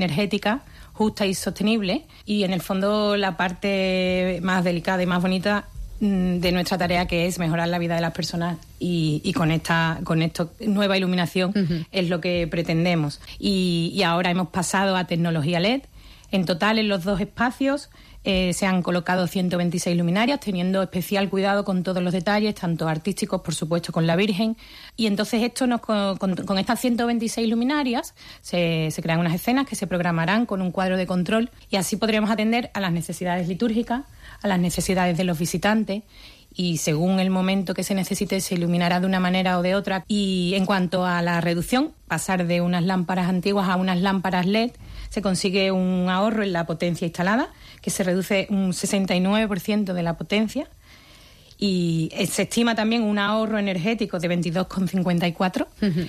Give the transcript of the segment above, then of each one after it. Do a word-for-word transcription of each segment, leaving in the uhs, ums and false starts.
energética justa y sostenible, y en el fondo la parte más delicada y más bonita de nuestra tarea, que es mejorar la vida de las personas, y, y con esta con esto nueva iluminación uh-huh. es lo que pretendemos. Y, y ahora hemos pasado a tecnología L E D. En total, en los dos espacios eh, se han colocado ciento veintiséis luminarias, teniendo especial cuidado con todos los detalles, tanto artísticos, por supuesto, con la Virgen. Y entonces esto nos, con, con estas ciento veintiséis luminarias se, se crean unas escenas que se programarán con un cuadro de control, y así podremos atender a las necesidades litúrgicas, a las necesidades de los visitantes, y según el momento que se necesite se iluminará de una manera o de otra. Y en cuanto a la reducción, pasar de unas lámparas antiguas a unas lámparas L E D, se consigue un ahorro en la potencia instalada, que se reduce un sesenta y nueve por ciento de la potencia, y se estima también un ahorro energético de veintidós coma cincuenta y cuatro, uh-huh.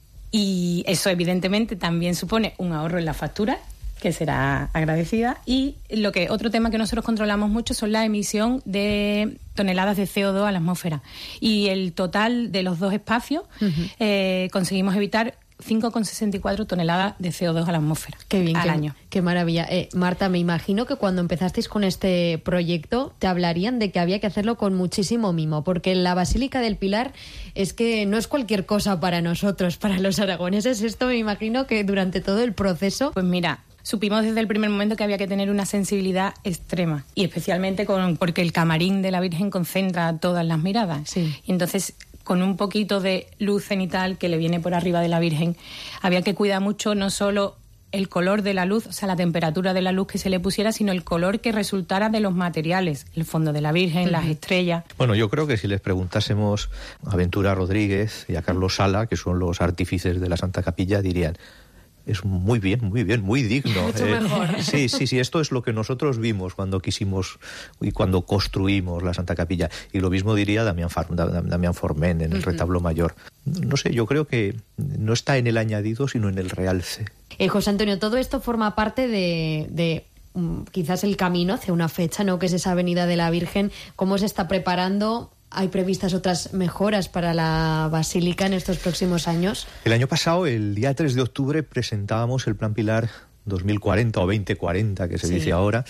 y eso evidentemente también supone un ahorro en la factura, que será agradecida. Y lo que otro tema que nosotros controlamos mucho son la emisión de toneladas de C O dos a la atmósfera, y el total de los dos espacios uh-huh. eh, conseguimos evitar cinco coma sesenta y cuatro toneladas de C O dos a la atmósfera. Qué bien, al qué, año. Qué maravilla. Eh, Marta, me imagino que cuando empezasteis con este proyecto te hablarían de que había que hacerlo con muchísimo mimo, porque la Basílica del Pilar es que no es cualquier cosa para nosotros, para los aragoneses. Esto me imagino que durante todo el proceso... Pues mira, supimos desde el primer momento que había que tener una sensibilidad extrema, y especialmente con, porque el camarín de la Virgen concentra todas las miradas. Sí. Y entonces, con un poquito de luz cenital que le viene por arriba de la Virgen, había que cuidar mucho no solo el color de la luz, o sea, la temperatura de la luz que se le pusiera, sino el color que resultara de los materiales, el fondo de la Virgen, uh-huh. las estrellas. Bueno, yo creo que si les preguntásemos a Ventura Rodríguez y a Carlos Sala, que son los artífices de la Santa Capilla, dirían: es muy bien, muy bien, muy digno. Mucho eh, mejor. Sí, sí, sí, esto es lo que nosotros vimos cuando quisimos y cuando construimos la Santa Capilla. Y lo mismo diría Damián, Far, Damián Forment en el uh-huh. retablo mayor. No sé, yo creo que no está en el añadido, sino en el realce. Eh, José Antonio, todo esto forma parte de... de... quizás el camino hacia una fecha, ¿no?, que es esa Avenida de la Virgen. ¿Cómo se está preparando? ¿Hay previstas otras mejoras para la Basílica en estos próximos años? El año pasado, el día tres de octubre, presentábamos el Plan Pilar dos mil cuarenta o veinte cuarenta, que se sí. dice ahora,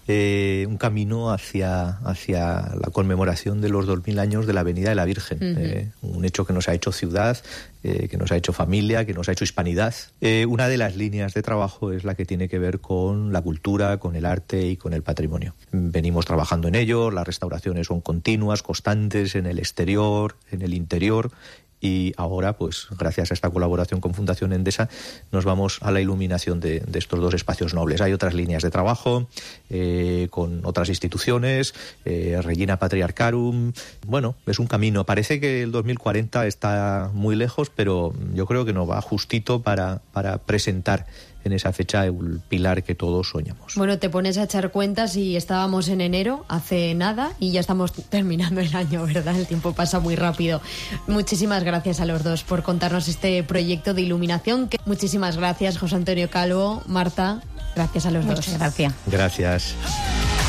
eh, un camino hacia, hacia la conmemoración de los dos mil años de la Avenida de la Virgen. Uh-huh. Eh, un hecho que nos ha hecho ciudad, eh, que nos ha hecho familia, que nos ha hecho hispanidad. Eh, una de las líneas de trabajo es la que tiene que ver con la cultura, con el arte y con el patrimonio. Venimos trabajando en ello, las restauraciones son continuas, constantes en el exterior, en el interior. Y ahora, pues gracias a esta colaboración con Fundación Endesa, nos vamos a la iluminación de, de estos dos espacios nobles. Hay otras líneas de trabajo eh, con otras instituciones, eh, Regina Patriarcharum. Bueno, es un camino. Parece que el dos mil cuarenta está muy lejos, pero yo creo que nos va justito para, para presentar en esa fecha el pilar que todos soñamos. Bueno, te pones a echar cuentas y estábamos en enero, hace nada, y ya estamos terminando el año, ¿verdad? El tiempo pasa muy rápido. Muchísimas gracias a los dos por contarnos este proyecto de iluminación. Muchísimas gracias, José Antonio Calvo, Marta, gracias a los Muchas dos. Gracias. Gracias.